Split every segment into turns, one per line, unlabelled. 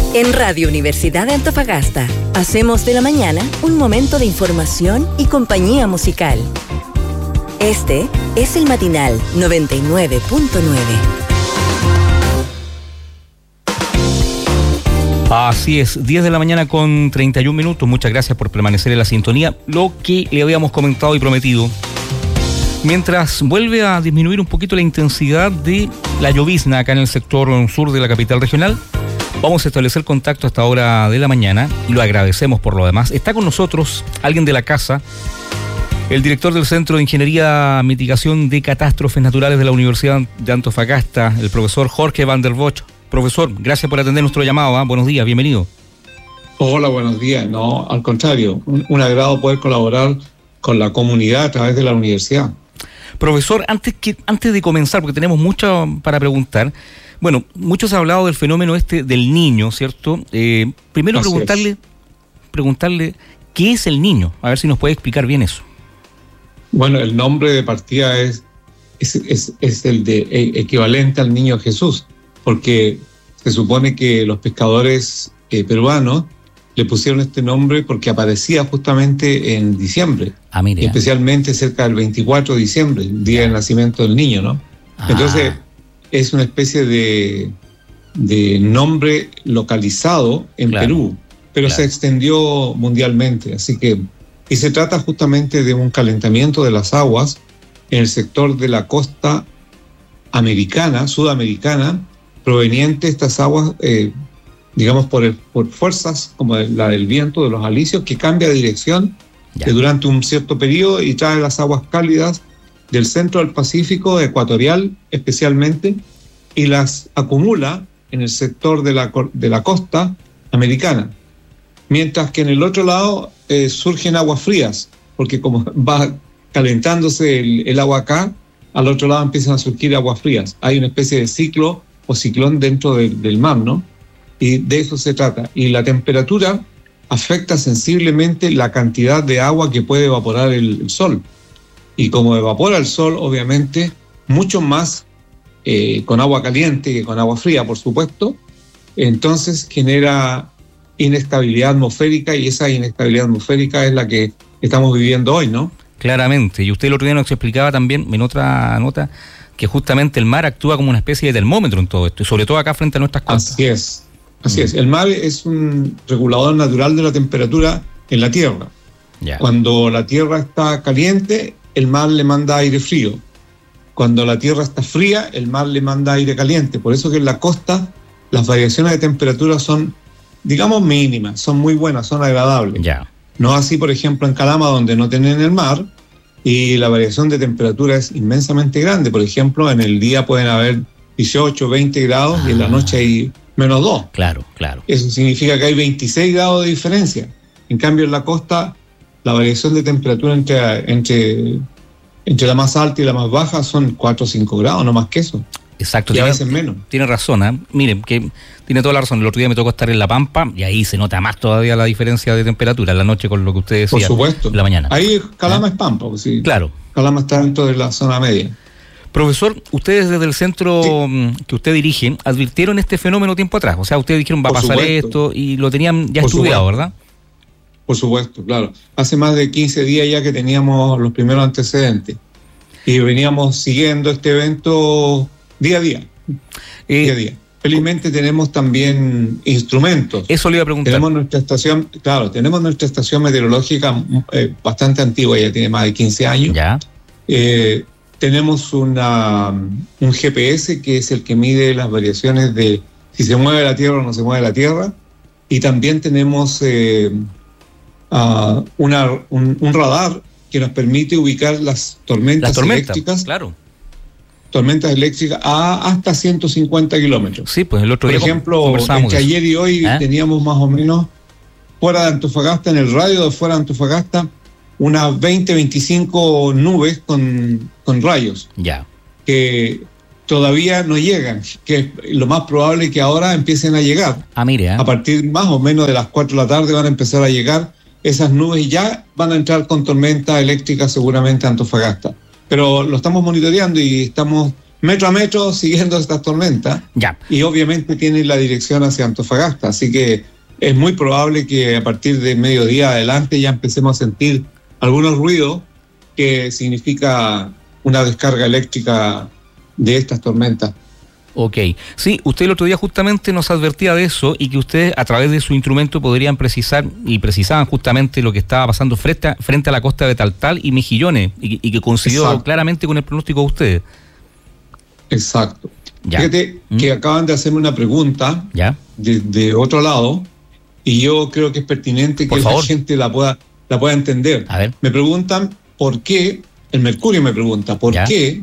En Radio Universidad de Antofagasta, hacemos de la mañana un momento de información y compañía musical. Este es el Matinal 99.9.
Así es, 10 de la mañana con 31 minutos. Muchas gracias por permanecer en la sintonía. Lo que le habíamos comentado y prometido. Mientras vuelve a disminuir un poquito la intensidad de la llovizna acá en el sector sur de la capital regional, vamos a establecer contacto a esta hora de la mañana y lo agradecemos por lo demás. Está con nosotros alguien de la casa, el director del Centro de Ingeniería Mitigación de Catástrofes Naturales de la Universidad de Antofagasta, el profesor Jorge van der Bosch. Profesor, gracias por atender nuestro llamado. Buenos días, bienvenido.
Hola, buenos días. No, al contrario, un agrado poder colaborar con la comunidad a través de la universidad. Profesor,
antes de comenzar, porque tenemos mucho para preguntar, bueno, muchos han hablado del fenómeno del niño, ¿cierto? Primero preguntarle qué es el niño, a ver si nos puede explicar bien eso.
Bueno, el nombre de partida es el de equivalente al niño Jesús, porque se supone que los pescadores peruanos le pusieron este nombre porque aparecía justamente en diciembre, especialmente cerca del 24 de diciembre, el día del nacimiento del niño, ¿no? Entonces, es una especie de nombre localizado en Perú, pero se extendió mundialmente, y se trata justamente de un calentamiento de las aguas en el sector de la costa sudamericana, proveniente de estas aguas, digamos, por fuerzas como la del viento, de los alisios, que cambia de dirección durante un cierto periodo y trae las aguas cálidas del centro del Pacífico ecuatorial especialmente, y las acumula en el sector de la costa americana. Mientras que en el otro lado surgen aguas frías, porque como va calentándose el agua acá, al otro lado empiezan a surgir aguas frías. Hay una especie de ciclo o ciclón dentro del mar, ¿no? Y de eso se trata. Y la temperatura afecta sensiblemente la cantidad de agua que puede evaporar el sol. Y como evapora el sol, obviamente, mucho más con agua caliente que con agua fría, por supuesto, entonces genera inestabilidad atmosférica, y esa inestabilidad atmosférica es la que estamos viviendo hoy, ¿no? Claramente. Y usted el otro día nos explicaba también en otra nota que justamente el mar actúa como una especie de termómetro en todo esto, y sobre todo acá frente a nuestras costas. Así es. El mar es un regulador natural de la temperatura en la Tierra. Cuando la Tierra está caliente, el mar le manda aire frío. Cuando la Tierra está fría, el mar le manda aire caliente. Por eso que en la costa las variaciones de temperatura son, digamos, mínimas, son muy buenas, son agradables. No así, por ejemplo, en Calama, donde no tienen el mar, y la variación de temperatura es inmensamente grande. Por ejemplo, en el día pueden haber 18, 20 grados y en la noche hay -2. Claro. Eso significa que hay 26 grados de diferencia. En cambio, en la costa, la variación de temperatura entre la más alta y la más baja son 4 o 5 grados, no más que eso. Exacto. Y a veces menos. Tiene razón, ¿eh? Miren, que tiene toda la razón. El otro día me tocó estar en La Pampa y ahí se nota más todavía la diferencia de temperatura en la noche con lo que usted decía. Por supuesto. En la mañana. Ahí Calama es Pampa, sí. Claro. Calama está dentro de la zona media. Profesor, ustedes desde el centro que usted dirige advirtieron este fenómeno tiempo atrás. O sea, ustedes dijeron va a pasar esto y lo tenían ya estudiado, ¿verdad? Por supuesto, claro. Hace más de 15 días ya que teníamos los primeros antecedentes y veníamos siguiendo este evento día a día. Felizmente tenemos también instrumentos. Eso le iba a preguntar. Tenemos nuestra estación meteorológica bastante antigua, ya tiene más de 15 años. Tenemos un GPS que es el que mide las variaciones de si se mueve la Tierra o no se mueve la Tierra. Y también tenemos un radar que nos permite ubicar las tormentas eléctricas. Claro. Tormentas eléctricas a hasta 150 kilómetros. Sí, pues el otro día. Por ejemplo, entre ayer y hoy teníamos más o menos fuera de Antofagasta, en el radio de fuera de Antofagasta, unas 25 nubes con rayos. Que todavía no llegan, que lo más probable es que ahora empiecen a llegar. A partir más o menos de las 4 de la tarde van a empezar a llegar esas nubes y ya van a entrar con tormentas eléctricas seguramente a Antofagasta. Pero lo estamos monitoreando y estamos metro a metro siguiendo estas tormentas.
Ya.
Y obviamente tienen la dirección hacia Antofagasta, así que es muy probable que a partir de mediodía adelante ya empecemos a sentir algunos ruidos que significa una descarga eléctrica de estas tormentas.
Ok. Sí, usted el otro día justamente nos advertía de eso y que ustedes a través de su instrumento podrían precisar y precisaban justamente lo que estaba pasando frente a la costa de Taltal y Mejillones y que coincidió
Exacto.
claramente con el pronóstico de ustedes.
Exacto.
Ya.
Fíjate que acaban de hacerme una pregunta de otro lado y yo creo que es pertinente que la gente la pueda entender.
A ver.
Me preguntan por qué, el Mercurio me pregunta, ¿por qué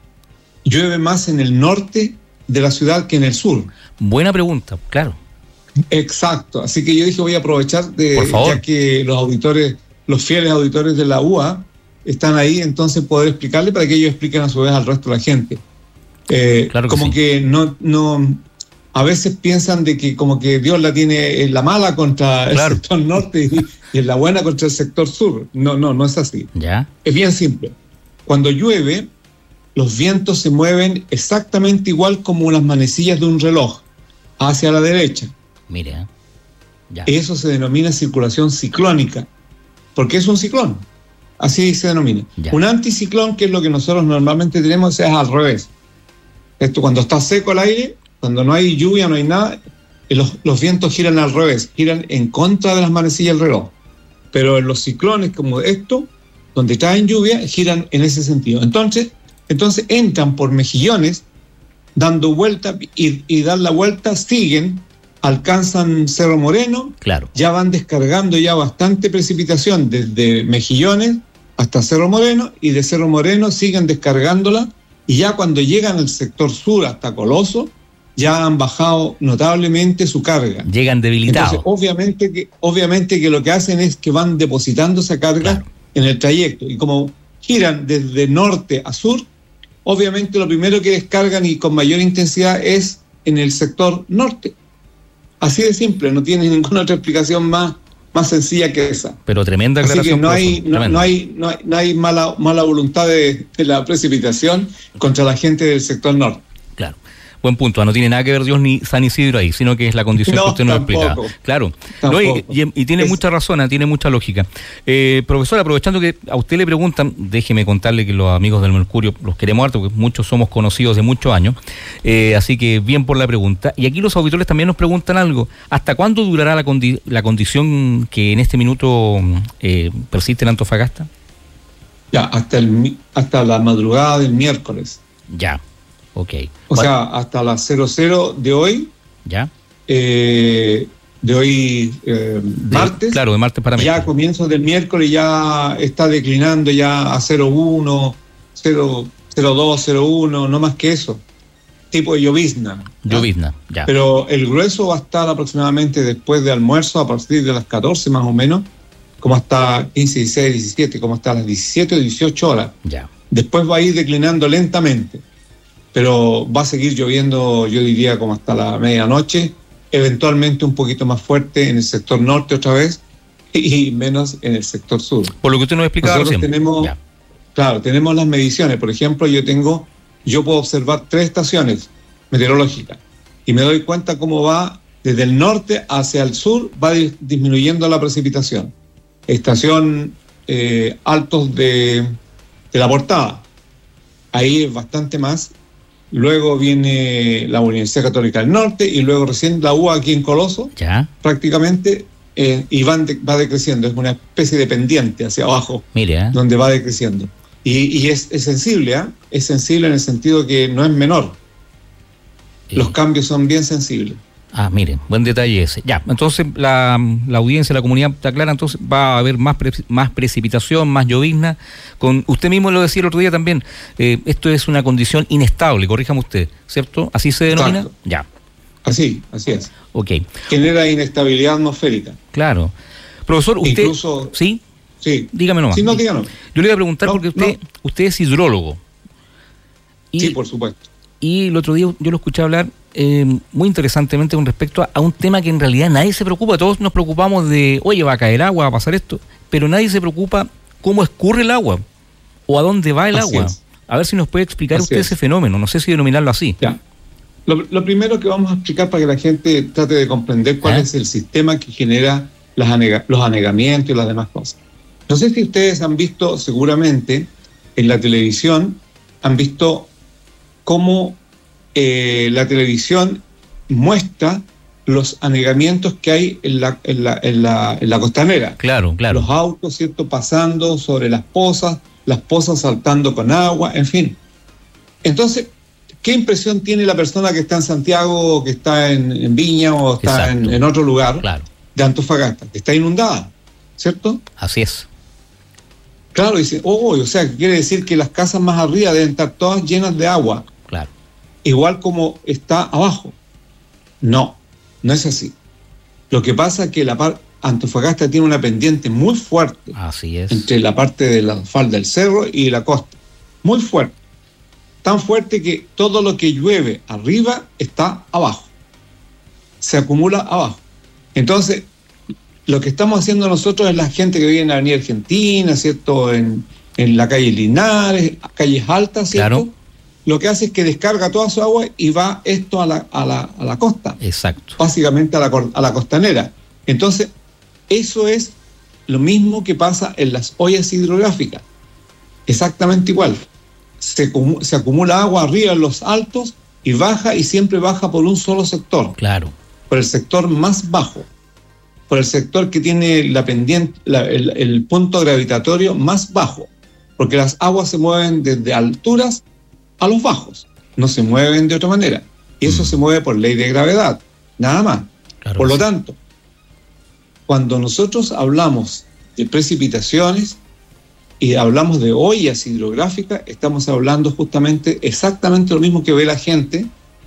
llueve más en el norte de la ciudad que en el sur?
Buena pregunta, claro.
Exacto, así que yo dije voy a aprovechar ya que los fieles auditores de la UA están ahí, entonces poder explicarle para que ellos expliquen a su vez al resto de la gente.
Claro que
como
sí.
que no a veces piensan de que como que Dios la tiene en la mala contra el sector norte y en la buena contra el sector sur. No es así.
Ya.
Es bien simple. Cuando llueve, los vientos se mueven exactamente igual como las manecillas de un reloj, hacia la derecha.
Mire, ya.
Eso se denomina circulación ciclónica, porque es un ciclón. Así se denomina.
Ya.
Un anticiclón, que es lo que nosotros normalmente tenemos, es al revés. Esto cuando está seco el aire, cuando no hay lluvia, no hay nada, los vientos giran al revés, giran en contra de las manecillas del reloj. Pero en los ciclones como esto, donde traen lluvia, giran en ese sentido. Entonces entran por Mejillones, dando vuelta y dan la vuelta, siguen, alcanzan Cerro Moreno, ya van descargando ya bastante precipitación desde Mejillones hasta Cerro Moreno, y de Cerro Moreno siguen descargándola, y ya cuando llegan al sector sur hasta Coloso, ya han bajado notablemente su carga.
Llegan debilitados.
Entonces, obviamente que lo que hacen es que van depositando esa carga en el trayecto, y como giran desde norte a sur, obviamente lo primero que descargan y con mayor intensidad es en el sector norte. Así de simple, no tiene ninguna otra explicación más sencilla que esa.
Pero tremenda aclaración.
Así que no hay mala voluntad de la precipitación contra la gente del sector norte.
Claro. Buen punto, no tiene nada que ver Dios ni San Isidro ahí, sino que es la condición que usted nos explica. Claro, no, y tiene mucha razón, tiene mucha lógica. Profesor, aprovechando que a usted le preguntan, déjeme contarle que los amigos del Mercurio los queremos harto, porque muchos somos conocidos de muchos años, así que bien por la pregunta. Y aquí los auditores también nos preguntan algo, ¿hasta cuándo durará la condición que en este minuto persiste en Antofagasta?
Ya, hasta la madrugada del miércoles.
Ya. Okay.
O sea, hasta las 00 de hoy.
Ya.
De hoy, martes.
Claro, de martes para
ya a comienzos del miércoles ya está declinando ya a 0,1, 0,02, 0,1, no más que eso. Tipo de llovizna.
Llovizna, ya.
Pero el grueso va a estar aproximadamente después de almuerzo, a partir de las 14 más o menos, como hasta 15, 16, 17, como hasta las 17 o 18 horas.
Ya.
Después va a ir declinando lentamente. Pero va a seguir lloviendo, yo diría, como hasta la medianoche, eventualmente un poquito más fuerte en el sector norte otra vez y menos en el sector sur.
Por lo que usted nos explicaba
recién. Tenemos las mediciones. Por ejemplo, yo puedo observar 3 estaciones meteorológicas y me doy cuenta cómo va desde el norte hacia el sur, va disminuyendo la precipitación. Estación Altos de la Portada, ahí es bastante más. Luego viene la Universidad Católica del Norte y luego recién la UA aquí en Coloso, prácticamente, y va decreciendo. Es una especie de pendiente hacia abajo, donde va decreciendo. Y es sensible, es sensible en el sentido que no es menor. Los cambios son bien sensibles.
Miren, buen detalle ese. Ya, entonces la audiencia, la comunidad está clara, entonces va a haber más precipitación, más llovizna. Usted mismo lo decía el otro día también, esto es una condición inestable, corríjame usted, ¿cierto? ¿Así se denomina?
Exacto.
Ya.
Así es.
Ok.
Genera inestabilidad atmosférica.
Claro. Profesor, usted...
Incluso...
¿Sí?
Sí.
Dígame nomás.
Sí, no, díganos.
Yo le voy a preguntar porque usted es hidrólogo.
Sí, por supuesto.
Y el otro día yo lo escuché hablar muy interesantemente con respecto a un tema que en realidad nadie se preocupa. Todos nos preocupamos de, oye, va a caer agua, va a pasar esto, pero nadie se preocupa cómo escurre el agua o a dónde va el agua. A ver si nos puede explicar
Así
usted
es.
ese fenómeno, no sé si denominarlo así.
Ya. Lo primero que vamos a explicar para que la gente trate de comprender cuál es el sistema que genera los anegamientos y las demás cosas. No sé si ustedes han visto, seguramente, en la televisión, han visto cómo la televisión muestra los anegamientos que hay en la costanera.
Claro.
Los autos, ¿cierto?, pasando sobre las pozas saltando con agua, en fin. Entonces, ¿qué impresión tiene la persona que está en Santiago, o que está en Viña, o está en otro lugar de Antofagasta? Que está inundada, ¿cierto?
Así es.
Claro, dice, o sea, quiere decir que las casas más arriba deben estar todas llenas de agua.
Claro.
Igual como está abajo. No es así. Lo que pasa es que Antofagasta tiene una pendiente muy fuerte.
Así es.
Entre la parte de la falda del cerro y la costa. Muy fuerte. Tan fuerte que todo lo que llueve arriba está abajo. Se acumula abajo. Entonces, lo que estamos haciendo nosotros es la gente que vive en la Avenida Argentina, ¿cierto? En la calle Linares, calles altas, ¿cierto?
Claro.
Lo que hace es que descarga toda su agua y va esto a la costa.
Exacto.
Básicamente a la costanera. Entonces, eso es lo mismo que pasa en las ollas hidrográficas. Exactamente igual. Se acumula agua arriba en los altos y baja, y siempre baja por un solo sector.
Claro.
Por el sector más bajo. Por el sector que tiene la pendiente, el punto gravitatorio más bajo. Porque las aguas se mueven desde alturas a los bajos. No se mueven de otra manera. Y eso se mueve por ley de gravedad. Nada más.
Claro,
por lo tanto, cuando nosotros hablamos de precipitaciones y hablamos de ollas hidrográficas, estamos hablando justamente exactamente lo mismo que ve la gente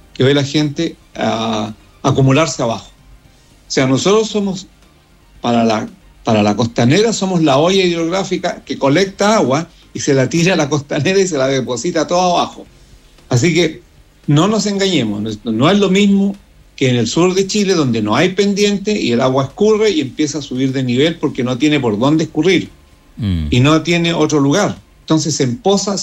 acumularse abajo. O sea, nosotros somos, para la costanera, somos la olla hidrográfica que colecta agua y se la tira a la costanera y se la deposita todo abajo. Así que no nos engañemos, no es lo mismo que en el sur de Chile, donde no hay pendiente y el agua escurre y empieza a subir de nivel porque no tiene por dónde escurrir y no tiene otro lugar. Entonces se empoza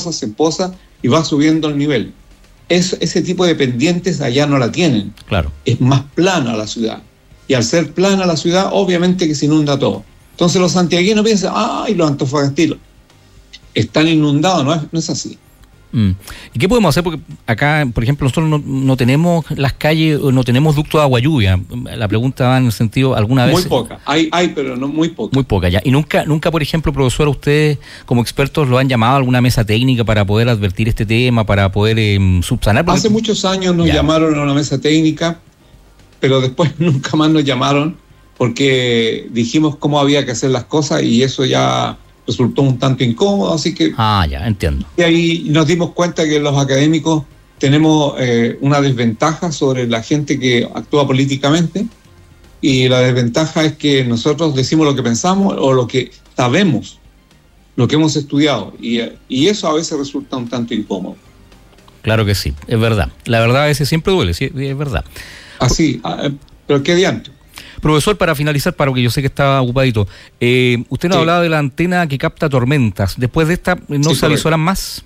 y va subiendo el nivel. Ese tipo de pendientes allá no la tienen.
Claro.
Es más plana la ciudad. Y al ser plana la ciudad, obviamente que se inunda todo. Entonces los santiaguinos piensan, ¡ay, los antofagastinos están inundados! No es así.
¿Y qué podemos hacer? Porque acá, por ejemplo, nosotros no tenemos las calles, no tenemos ducto de agua lluvia. La pregunta va en el sentido, ¿alguna vez?
Muy poca. Hay, pero no muy poca.
Muy poca, ya. Y nunca, por ejemplo, profesor, ustedes como expertos lo han llamado a alguna mesa técnica para poder advertir este tema, para poder subsanar.
Hace muchos años nos llamaron a una mesa técnica, pero después nunca más nos llamaron porque dijimos cómo había que hacer las cosas y eso ya resultó un tanto incómodo, así que...
ya, entiendo.
Y ahí nos dimos cuenta que los académicos tenemos una desventaja sobre la gente que actúa políticamente, y la desventaja es que nosotros decimos lo que pensamos o lo que sabemos, lo que hemos estudiado, y eso a veces resulta un tanto incómodo.
Claro que sí, es verdad. La verdad a veces siempre duele, sí, es verdad.
Así, pero qué diantre.
Profesor, para finalizar, porque yo sé que está ocupadito, usted nos hablaba de la antena que capta tormentas. ¿Después de esta no se avisoran más?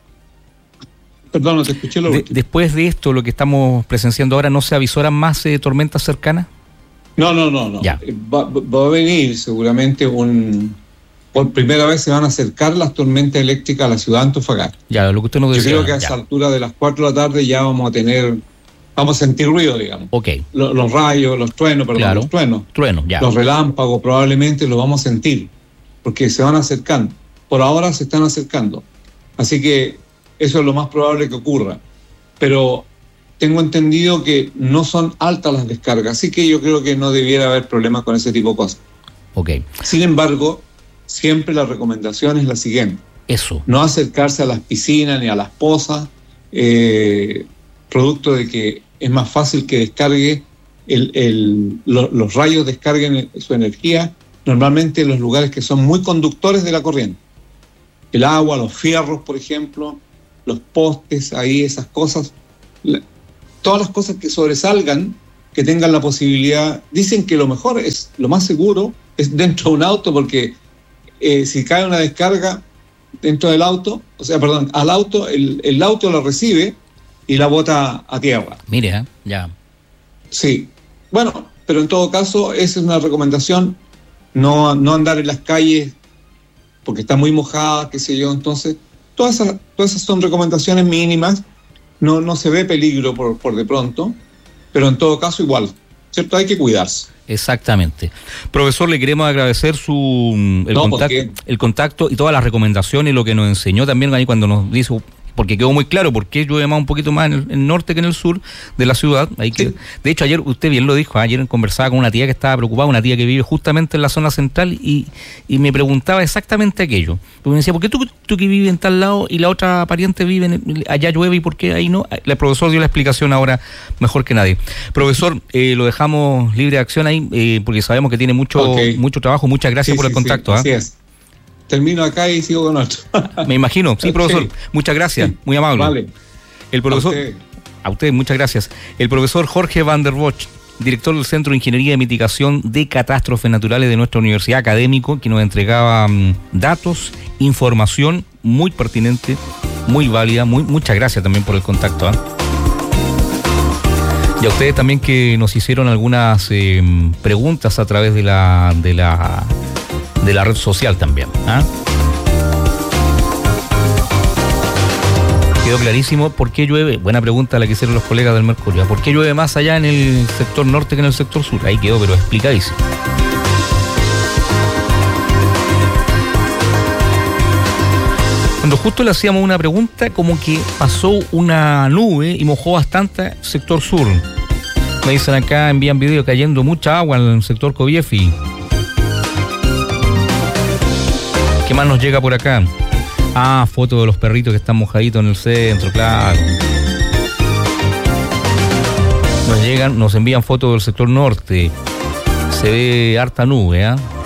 Perdón, no te escuché lo último.
Después de esto, lo que estamos presenciando ahora, ¿no se avisoran más tormentas cercanas?
No.
Ya.
Va a venir seguramente por primera vez se van a acercar las tormentas eléctricas a la ciudad de Antofagasta.
Ya, lo que usted nos decía.
Yo creo que a esa altura de las 4 de la tarde ya vamos a sentir ruido, digamos.
Ok.
Los rayos, los truenos,
claro.
Los truenos.
Truenos, ya.
Los relámpagos probablemente los vamos a sentir, porque se van acercando. Por ahora se están acercando. Así que eso es lo más probable que ocurra. Pero tengo entendido que no son altas las descargas, así que yo creo que no debiera haber problemas con ese tipo de cosas.
Ok.
Sin embargo, siempre la recomendación es la siguiente.
Eso.
No acercarse a las piscinas ni a las pozas, producto de que es más fácil que descargue los rayos descarguen su energía normalmente en los lugares que son muy conductores de la corriente. El agua, los fierros, por ejemplo, los postes, ahí esas cosas, todas las cosas que sobresalgan, que tengan la posibilidad. Dicen que lo mejor lo más seguro es dentro de un auto, porque si cae una descarga, dentro del auto, al auto, el auto lo recibe y la bota a tierra.
Mire, ya.
Sí. Bueno, pero en todo caso, esa es una recomendación, no andar en las calles porque está muy mojada, qué sé yo. Entonces, todas esas son recomendaciones mínimas, no se ve peligro por de pronto, pero en todo caso igual, ¿cierto? Hay que cuidarse.
Exactamente. Profesor, le queremos agradecer el contacto y todas las recomendaciones y lo que nos enseñó también ahí cuando nos dijo, porque quedó muy claro por qué llueve más un poquito más en el norte que en el sur de la ciudad. Ahí que, de hecho, ayer usted bien lo dijo, ayer conversaba con una tía que estaba preocupada, una tía que vive justamente en la zona central y me preguntaba exactamente aquello. Porque me decía, ¿por qué tú que vives en tal lado y la otra pariente vive allá llueve y por qué ahí no? El profesor dio la explicación ahora mejor que nadie. Profesor, lo dejamos libre de acción ahí porque sabemos que tiene mucho trabajo. Muchas gracias por el contacto.
Así es. Termino acá y sigo con otro.
Me imagino, sí, profesor. Muchas gracias, sí, muy amable.
Vale.
El profesor, a usted, muchas gracias. El profesor Jorge Van der Bosch, director del Centro de Ingeniería y Mitigación de Catástrofes Naturales de nuestra universidad, académico, que nos entregaba datos, información muy pertinente, muy válida. Muchas gracias también por el contacto. Y a ustedes también que nos hicieron algunas preguntas a través de la red social también. Quedó clarísimo por qué llueve. Buena pregunta la que hicieron los colegas del Mercurio. ¿Por qué llueve más allá en el sector norte que en el sector sur? Ahí quedó, pero explicadísimo. Cuando justo le hacíamos una pregunta, como que pasó una nube y mojó bastante el sector sur. Me dicen acá, envían video cayendo mucha agua en el sector Coviefi. ¿Qué más nos llega por acá? Fotos de los perritos que están mojaditos en el centro, claro. Nos envían fotos del sector norte. Se ve harta nube,